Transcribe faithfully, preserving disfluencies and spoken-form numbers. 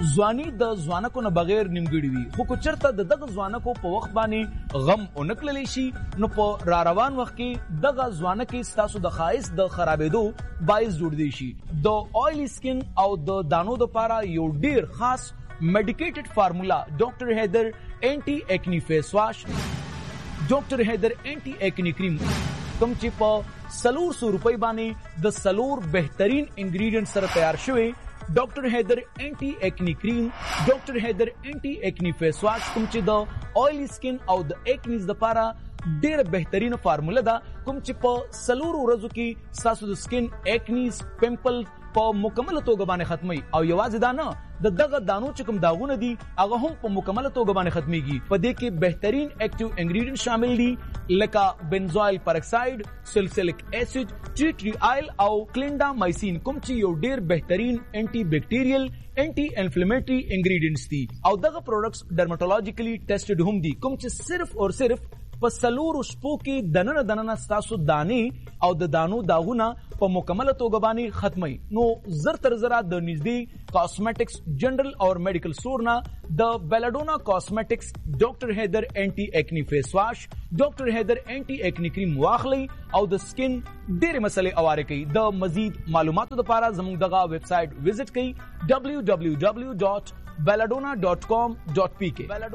ځواني د ځوانکو نه بغیر نیمګړې وي، خو که چېرته د دغه ځوانکو په وخت باندې غم ونه کړلی شي نو په را روان وخت کې دغه ځوانکې ستاسو د ښایست د خرابېدو باعث جوړدی شي. د آیلی سکن او د دانو دپاره یو ډیر خاص میډیکیټډ فارمولا ډاکټر حیدر اینټي ایکنی فیس واش، ډاکټر حیدر اینټي ایکنی کریم کوم چې په سلور سو روپۍ باندې د سلور بهترین انګریډینټ سره تیار شوی ډاکټر حیدر اینټي ایکنی کریم، ډاکټر حیدر اینټي ایکنی فیس واش کوم چې د آیلی سکن او د ایکنیز دپاره ډیره بهترینه فارموله ده، کوم چې په سلور ورځو کې ستاسو د سکن ایکنیز پمپل په مکمله توګه باندې ختمي. او یوازې دا نه، د دغه دانو چې کوم داغونه دي هغه هم په مکمله توګه باندې ختمیږي. په دې کې بهترین اکټیو انګریډینټ شامل دي لکه بنزوایل پرکساید، سلسلک اسید، ټی ټری آیل او کلینډامایسین کوم چې یو ډیر بهترین انټي بیکټیریل انټي انفلیمیټری انګریډینټس دي. او دغه پروډکټس ډرماټولوژیکلی ټیسټډ هم دي کوم چې صرف اور صرف په سلورو شپو کې دننه دننه ستاسو دانې او د دانو داغونه په مکمله توګه باندې ختمي. نو زر تر زره د نږدې کاسمیټکس جنرال او میډیکل سٹور نه د بیلاډونا کاسمیټکس ډاکټر حیدر اینټي ایکنی فیس واش، ډاکټر حیدر اینټي ایکنی کریم واخلي او د سکن ډېرې مسلې اواره کوي. د مزید معلوماتو لپاره زموږ دغه ویب سایټ وزټ کړئ ډبلیو ډبلیو ډبلیو ډاٹ بیلاډونا ډاٹ کام ډاٹ پی کے.